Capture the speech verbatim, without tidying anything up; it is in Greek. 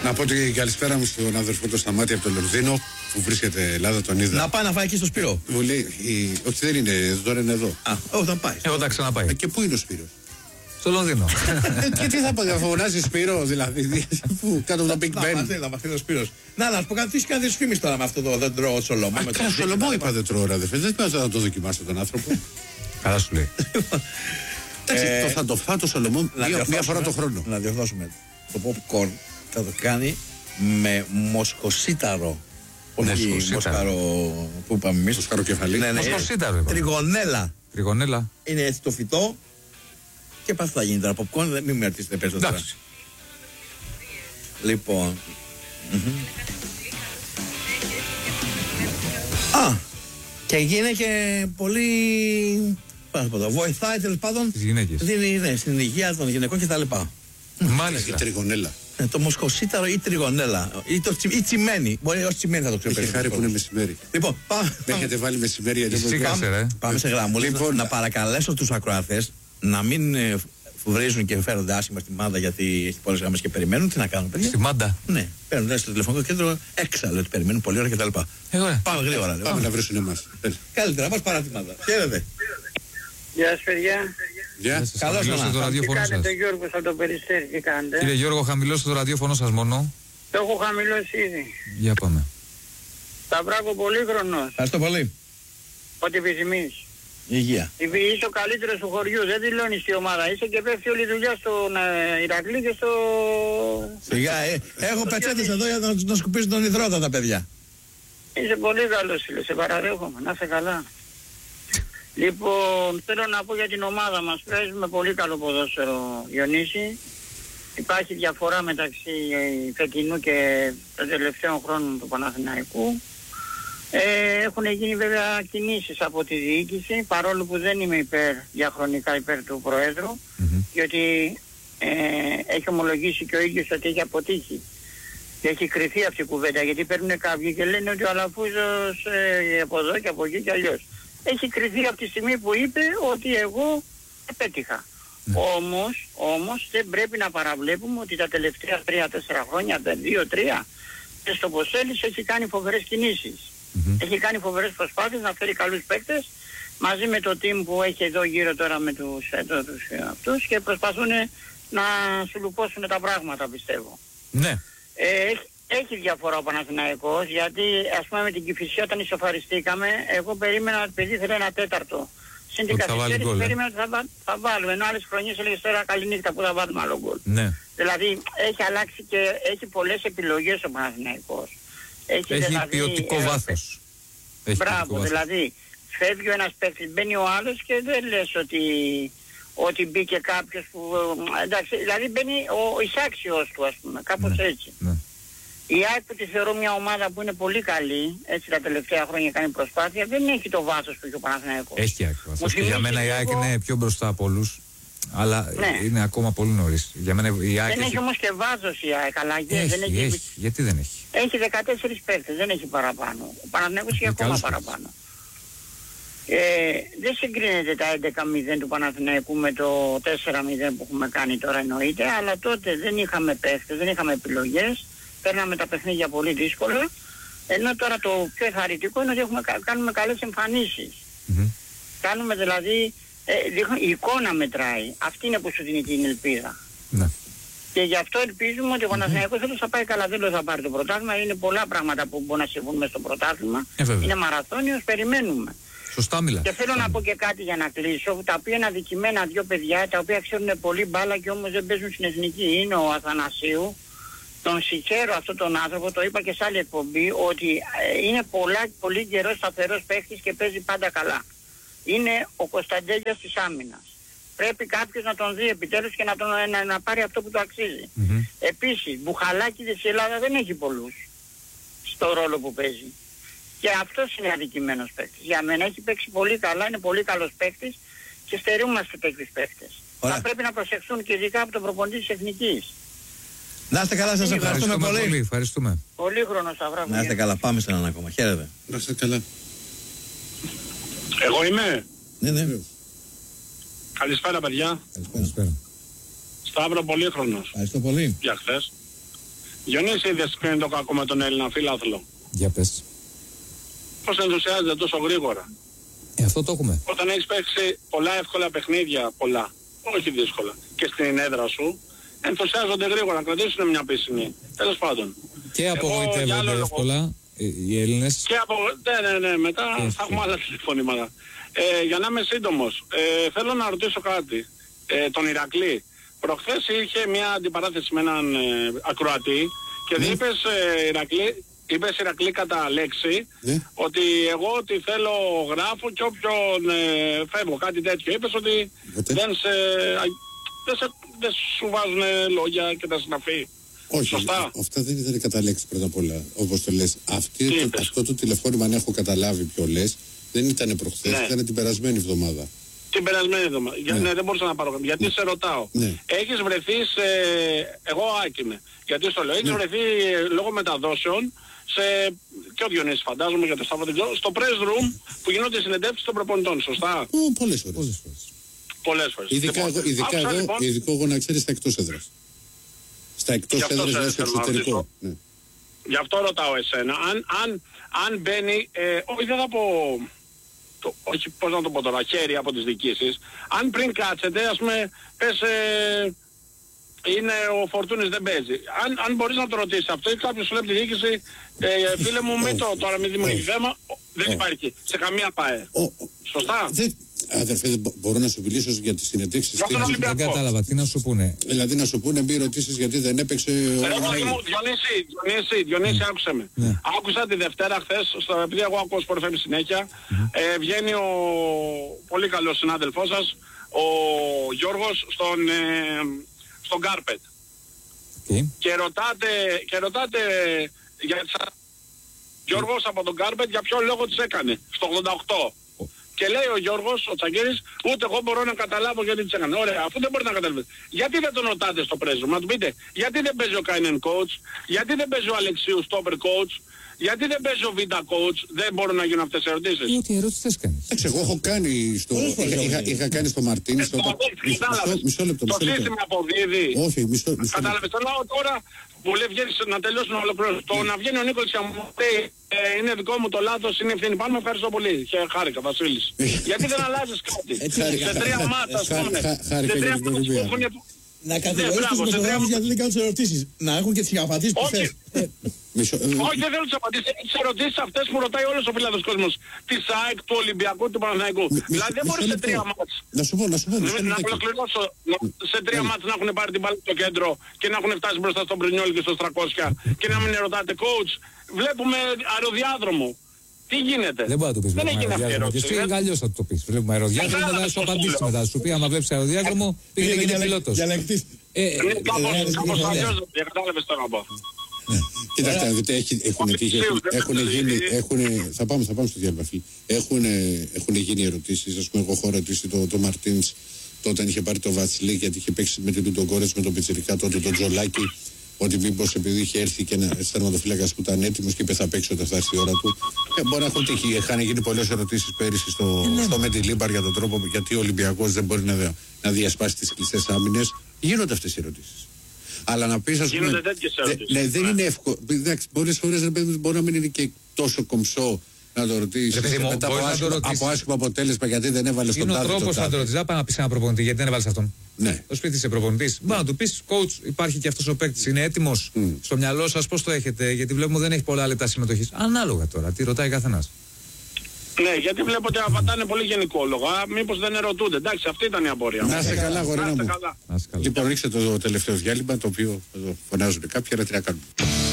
Να πω την καλησπέρα μου στον αδερφό του Σταμάτη από το Λονδίνο που βρίσκεται Ελλάδα, τον είδα. Να πάει να φάει εκεί στο Σπύρο. Μου λέει, η... όχι δεν είναι, τώρα είναι εδώ. Α, όταν πάει. Εγώ τα ξαναπάει. Ε, και πού είναι ο Σπύρος? Στο Λονδίνο. Και τι θα πω, θα φωνάζει Σπύρο, δηλαδή, πού, κάτω από το Big Ben. Να μαθεί ο Σπύρος. Να, να σου πω κάτι, τι κάνει φήμη τώρα με αυτό το δεν τρώω Σολομό. Α, καλά, Σολομό είπα δεν τρώω, αδερφέ. Δεν πάω να το δοκιμάσω τον άνθρωπο. Καλά σου λέει. Εντάξει, θα το φάω το Σολομό μία φορά το χρόνο. Να διορθώσουμε. Το popcorn θα το κάνει με μοσχοσίταρο. Όχι μοσχαρο που είπαμε εμείς. Μοσχαροκεφαλή. Ναι, ναι, μοσχοσίταρο. Τριγωνέλα. Τριγωνέλα. Είναι έτσι το φυτό. Και πας θα γίνει τώρα popcorn, μην με αρτήσετε περισσότερα. Λοιπόν. Α, και γίνει και πολύ. Πώς πω, βοηθάει τέλος πάντων. Τις γυναίκες. Δίνει, ναι, στην υγεία των γυναικών κτλ. Μάλιστα. Η τριγωνέλα. Ε, το μοσχοσίταρο ή τριγωνέλα. Ή, το, ή τσιμένη. Μπορεί ως τσιμένη θα το ξέρω. Έχει χάρη που είναι μεσημέρι. Λοιπόν, πάμε. Με έχετε βάλει μεσημέρι για Εσύ το κάσε, ρε. Πάμε σε γραμμούλες. Λοιπόν, να παρακαλέσω τους ακροατές να μην ε, βρίζουν και φέρονται άσχημα στη μάδα γιατί έχει πολλές γραμμές και περιμένουν. Τι να κάνουν, παιδιά. Στη μάντα. Ναι, παίρνουν στο τηλεφωνικό κέντρο έξαλλο ότι περιμένουν πολλή ώρα κτλ. Εγώ, Πάμε γρήγορα. Πάμε να βρίσουν εμάς. Καλύτερα, μας παρά τη μάδα. Χαίρετε. Γεια σας παιδιά. Γεια. Καλώς Χαμηλώστε το ήρθατε. Τι ραδιόφωνο σας. κάνετε Γιώργος από το Περιστέρι, τι κάνετε? Κύριε Γιώργο, χαμηλώστε το ραδιόφωνο σας μόνο. Το έχω χαμηλώσει ήδη. Για πάμε. Σταυράκο Πολύχρονος, Ευχαριστώ πολύ. ό,τι επιθυμείς. Υγεία. Είσαι ο καλύτερος του χωριού, δεν δηλώνεις τη ομάδα. Είσαι και πέφτει όλη η δουλειά στον ε, Ηρακλή και στο... Σιγά, ε, έχω πετσέτες εδώ για να, να σκουπίσουν τον υδρότα τα παιδιά. Είσαι πολύ καλός φίλε, σε παραδέχομαι, να είσαι καλά. Λοιπόν, θέλω να πω για την ομάδα μας, παίζουμε πολύ καλό ποδόσφαιρο Διονύση. Υπάρχει διαφορά μεταξύ φετινού και των τελευταίων χρόνων του Παναθηναϊκού. Ε, έχουν γίνει βέβαια κινήσεις από τη διοίκηση, παρόλο που δεν είμαι υπέρ, διαχρονικά υπέρ του Προέδρου, Mm-hmm. διότι ε, έχει ομολογήσει και ο ίδιος ότι έχει αποτύχει. Και έχει κρυθεί αυτή η κουβέντα, γιατί παίρνουν κάποιοι και λένε ότι ο Αλαφούζος ε, από εδώ και από εκεί και αλλιώς. Έχει κρυθεί από τη στιγμή που είπε ότι εγώ επέτυχα. Ναι. Όμως, όμως δεν πρέπει να παραβλέπουμε ότι τα τελευταία τρία τέσσερα χρόνια, δύο τρία, και στο Ποσέλης έχει κάνει φοβερές κινήσεις. Mm-hmm. Έχει κάνει φοβερές προσπάθειες να φέρει καλούς παίκτες μαζί με το team που έχει εδώ γύρω τώρα με τους, εδώ, τους αυτούς και προσπαθούν να σου λουκώσουν τα πράγματα, πιστεύω. Ναι. Ε, έχει, έχει διαφορά ο Παναθηναϊκός, γιατί ας πούμε με την Κηφισιά όταν ισοφαριστήκαμε, εγώ περίμενα ότι παιδί θέλει ένα τέταρτο. Συν την καθυστέρηση περίμενα ότι θα, θα βάλουμε, ενώ άλλες χρονιές έλεγες τώρα καληνύχτα που θα βάλουμε άλλο γκολ. Ναι. Δηλαδή έχει αλλάξει και έχει πολλές επιλογές ο Παναθηναϊκός. Έχει, έχει δηλαδή, ποιοτικό ε, βάθος. Έχει μπράβο, δηλαδή φεύγει ο ένας παίκτης, μπαίνει ο άλλος και δεν λες ότι, ότι μπήκε κάποιος που, εντάξει, δηλαδή μπαίνει ο εισάξιος του ας πούμε, κάπως ναι, έτσι. Ναι. Η ΑΕΚ που τη θεωρώ μια ομάδα που είναι πολύ καλή, έτσι τα τελευταία χρόνια κάνει προσπάθεια, δεν έχει το βάθος που έχει ο Παναθηναϊκός. Έχει και βάθος. Και για μένα η ΑΕΚ εγώ... είναι πιο μπροστά από όλους. Αλλά ναι, είναι ακόμα πολύ νωρίς. Για μένα η ΑΕΚ δεν έχει, έχει όμως και βάζος η ΑΕΚ, αλλαγές. Δεν έχει, έχει. Γιατί δεν έχει. Έχει δεκατέσσερις παίκτες, δεν έχει παραπάνω. Ο Παναθηναϊκός έχει ακόμα παραπάνω. Ε, δεν συγκρίνεται τα έντεκα μηδέν του Παναθηναϊκού με το τέσσερα μηδέν που έχουμε κάνει τώρα εννοείται, αλλά τότε δεν είχαμε παίκτες, δεν είχαμε επιλογές, παίρναμε τα παιχνίδια πολύ δύσκολα, ενώ τώρα το πιο ευχαριστικό είναι ότι έχουμε, κάνουμε καλές εμφανίσεις. Mm-hmm. Κάνουμε δηλαδή, ε, δείχνω, η εικόνα μετράει, αυτή είναι που σου δίνει την ελπίδα. Ναι. Και γι' αυτό ελπίζουμε ότι ο Παναθηναϊκός mm-hmm. θα πάει καλά, δεν λέω θα πάρει το πρωτάθλημα, είναι πολλά πράγματα που μπορούν να συμβούν μέσα στο πρωτάθλημα, ε, είναι μαραθώνιος, περιμένουμε. Σωστά μιλάς. Και θέλω να πω και κάτι για να κλείσω, τα οποία είναι αδικημένα δύο παιδιά, τα οποία ξέρουν πολύ μπάλα και όμως δεν παίζουν στην εθνική. Είναι ο Αθανασίου, τον συγχαίρω αυτόν τον άνθρωπο, το είπα και σε άλλη εκπομπή, ότι είναι πολλά, πολύ καιρός σταθερός παίκτης και παίζει πάντα καλά. Είναι ο Κωνσταντέλιας της άμυνας. Πρέπει κάποιος να τον δει επιτέλους και να, τον, να, να πάρει αυτό που του αξίζει. Mm-hmm. Επίσης, Μπουχαλάκηδες η Ελλάδα δεν έχει πολλούς στο ρόλο που παίζει. Και αυτός είναι αδικημένος παίκτης. Για μένα έχει παίξει πολύ καλά, είναι πολύ καλός παίκτης και στερούμαστε τέτοιους παίκτες. Θα πρέπει να προσεχθούν και ειδικά από τον προπονητή της εθνικής. Να είστε καλά, σας ευχαριστούμε πολύ. πολύ. Ευχαριστούμε. Πολύ χρόνο Σταυράκο. Να είστε καλά, πάμε σε έναν ακόμα. Χαίρετε. Να είστε καλά. Εγώ είμαι. Ναι, ναι. Καλησπέρα παιδιά. Καλησπέρα. Σταύρο Πολύχρονος. Ευχαριστώ πολύ. Για χθες. Διονύση, είδες ποιο είναι το κακό με τον Έλληνα φίλαθλο? Για πες. Πώς ενθουσιάζεται τόσο γρήγορα. Ε, αυτό το έχουμε. Όταν έχεις παίξει πολλά εύκολα παιχνίδια, πολλά, όχι δύσκολα, και στην έδρα σου, ενθουσιάζονται γρήγορα, να κρατήσουν μια πίσινη. Τέλος πάντων. Και απογοητεύονται εύκολα οι Έλληνες. Και από... Ναι, ναι, ναι, μετά Εύκολα. θα έχουμε άλλα τηλεφωνήματα. Ε, για να είμαι σύντομος, ε, θέλω να ρωτήσω κάτι. Ε, τον Ηρακλή. Προχθές είχε μια αντιπαράθεση με έναν ε, ακροατή και Ναι. είπες, ε, Ηρακλή, είπες Ηρακλή κατά λέξη, Ναι. ότι εγώ ότι θέλω γράφω και όποιον ε, φεύγω, κάτι τέτοιο. Είπες ότι Ποτέ. δεν, σε, δεν, σε, δεν σου βάζουν λόγια και τα συναφή. Όχι, Σωστά. αυτά δεν ήταν κατά λέξη πρώτα απ' όλα, όπως το λες. Αυτή, Τι το, είπες? αυτό το τηλεφώνημα, αν έχω καταλάβει ποιο λες, δεν ήταν προχθές, Ναι. ήταν την περασμένη εβδομάδα. Την περασμένη εβδομάδα. Ναι. ναι, δεν μπορούσα να πάρω. Γιατί σε ρωτάω. Ναι. Έχεις βρεθεί σε... Εγώ Άκη είμαι. Γιατί στο λέω. Έχεις Ναι. βρεθεί ε, λόγω μεταδόσεων σε... Και ο Διονύσης φαντάζομαι για το Σταύρο δεν ξέρω, στο press room που γινόνται συνεντεύξεις των προπονητών. Σωστά. Ω, πολλές φορές. Πολλές φορές. Πολλές φορές. Ειδικά, Λοιπόν, εγώ, ειδικά, άκουσα, εγώ, λοιπόν, ειδικό εγώ να ξέρεις στα εκτός έδρας. Στα εκτός Γι' αυτό έδρας, σε δηλαδή στο θέλω να εξωτερικό. ρωτήσω. Ναι. Γι' αυτό ρωτάω εσένα. Αν, αν, αν μπαίνει... Ε, όχι δεν θα πω... Το, όχι πώς να το πω τώρα, χέρι από τις διοικήσεις. Αν πριν κάτσετε, ας πούμε, πες, ε, είναι ο Φορτούνης δεν παίζει. Αν, αν μπορείς να το ρωτήσεις αυτό ή κάποιος σου λέει από τη διοίκηση, ε, φίλε μου, μην το τώρα μην δημιουργεί θέμα, δεν υπάρχει σε καμία ΠΑΕ. Ο, ο, Σωστά. δεν, αδερφέ, δεν μπο- μπορώ να σου μιλήσω για τις συνεντεύξεις. Για τον Τι- Ολυμπιακό. Δεν κατάλαβα, τι να σου πούνε. Δηλαδή να σου πούνε μη ρωτήσεις γιατί δεν έπαιξε ο Ε, όχι Ronaldo. μου, Διονύση, Διονύση, Διονύση, άκουσε με. Ναι. Άκουσα τη Δευτέρα χθες, στο, επειδή εγώ ακούω Sport εφ εμ συνέχεια, ε, βγαίνει ο πολύ καλός συνάδελφός σας, ο Γιώργος, στον, ε, στον Κάρπετ. Okay. Και ρωτάτε, και ρωτάτε για τις... Γιώργος από τον Κάρπετ για ποιο λόγο τις έκανε, στο ογδόντα οκτώ. Και λέει ο Γιώργος, ο Τσαγκέρης, ούτε εγώ μπορώ να καταλάβω γιατί τις έκανε. Ωραία, αφού δεν μπορεί να καταλάβει. Γιατί δεν τον ρωτάτε στο πρέσβο, να του πείτε, γιατί δεν παίζει ο Κάινεν coach, γιατί δεν παίζει ο Αλεξίου stopper coach, γιατί δεν παίζει ο Βίντα coach, δεν μπορούν να γίνουν αυτές οι ερωτήσεις. Ή ότι ερώτηση θες κάνεις. Εντάξει, εγώ έχω κάνει στο, Πολλές φορές είχα, είχα, έχω είχα κάνει στο Μαρτίνι. Ε, Στο, το- μισό, κατάλαβες. μισό λεπτό, Το μισό λεπτό. σύστημα αποδίδει. Όχι, μισό, μισό λεπτό. Κατάλαβες, το λέω τώρα που λέει βγαίνεις να τελειώσουν να ολοκληρώσουν. Το να βγαίνει ο Νίκολης και να μου λέει ε, είναι δικό μου το λάθος, είναι ευθύνη πάνω, ευχαριστώ πολύ. Και χάρηκα, Βασίλης. Γιατί δεν αλλάζεις κάτι. χάρηκα. Σε τρία μάτσα, ας Χά- πούμε. χά- χάρηκα Σε για τρία την μάτσα που Ολυμπία. έχουν... Να κατηγορείς μπράβο, τους σε δημοσιογράφους τρία- γιατί δεν κάνουν τις ερωτήσεις. Να έχουν και τις απαντήσεις που Όχι. θες. Μισό, ε, Όχι, δεν θέλω τις απαντήσεις. Θέλω τις ερωτήσεις αυτές που ρωτάει όλος ο φιλάδος κόσμος. Της ΑΕΚ, του Ολυμπιακού, του Παναθηναϊκού. μισό- Δηλαδή δεν μισό μπορεί σε λεπτό. τρία μάτς. Να σου πω, να σου πω. μισό Να να λεπτάκι. ολοκληρώσω. Να- Σε τρία Ναι. μάτς να έχουν πάρει την μπάλα στο κέντρο και να έχουν φτάσει μπροστά στον Πρινιόλ και στο τριακόσια και να μην ρωτάτε coach. Βλέπουμε αεροδιάδρομο. Τι γίνεται. Δεν μπορεί να το πεις. Δεν βλέπουμε έγινε αυτή η αεροδιάδρομο. Και ερώτηση. εσύ δεν- αλλιώς θα το πεις. Βλέπουμε αεροδιάδρομο, Κατάλαβες μετά σου πώς το απαντήσει λέω. μετά. Σου πει άμα βλέπεις αεροδιάδρομο, πήγαινε και είναι πιλότος. Διαλεκτής. Ε, Ναι, κάπως- ε, κάπως ε, αλλιώς δεν κατάλαβες τώρα να πω. Κοιτάξτε, να δείτε, έχει- έχουν Όχι, τύχει, σίγουρα, έχουν δεν γίνει, είναι. έχουν, θα πάμε, θα πάμε στο διάλειμμα, φίλοι. Έχουν, έχουν γίνει ερωτήσεις, ας πούμε, εγώ έχω ρωτήσει το, το Μαρτίνς τότε όταν είχε πάρει το Βασιλή, γιατί είχε παίξει με την Λουντογκόρετς με τον Πιτσιρικά τότε, τον Τζολάκη, ότι μήπως επειδή είχε έρθει και ένα τερματοφύλακας που ήταν έτοιμος και είπε θα παίξει όταν θα έρθει η ώρα του. Ε, μπορεί να έχουν τύχει. Είχαν γίνει πολλές ερωτήσεις πέρυσι στο, στο Μεντιλίμπαρ για τον τρόπο γιατί ο Ολυμπιακός δεν μπορεί να, δια- να διασπάσει τις κλειστές άμυνες. Γίνονται αυτές οι ερωτήσεις. Αλλά να πεις, ας πούμε. Γίνονται τέτοιες δε- ερωτήσεις. Ναι, δεν Ναι. είναι εύκολο. Εντάξει, πολλές φορές ρε παιδί μου, μπορεί να μην είναι και τόσο κομψό να το ρωτήσεις. Ρε παιδί μου, μετά από μπορείς να το άσχημο, ρωτήσεις. από άσχημο αποτέλεσμα γιατί δεν έβαλε στον είναι ο τάδε. τρόπο τον να το τάδε. ρωτήσει. Δεν πάει να πει ένα προπονητή γιατί δεν έβαλε αυτόν. Ναι. Το σπίτι είσαι προπονητή. Μπορεί να του πει, coach, υπάρχει και αυτό ο παίκτη. Είναι έτοιμο στο μυαλό σα, πώ το έχετε. Γιατί βλέπουμε δεν έχει πολλά λεπτά συμμετοχή. Ανάλογα τώρα, τι ρωτάει καθένα. Ναι, γιατί βλέπω ότι απαντάνε πολύ γενικόλογα. Μήπως δεν ερωτούνται. Εντάξει, αυτή ήταν η απορία. Να είστε καλά, Να γορίνα είστε μου. καλά. Να είσαι καλά. Λοιπόν, ρίξτε το τελευταίο διάλειμμα, το οποίο εδώ φωνάζουν κάποιοι, αλλά τι να κάνουμε.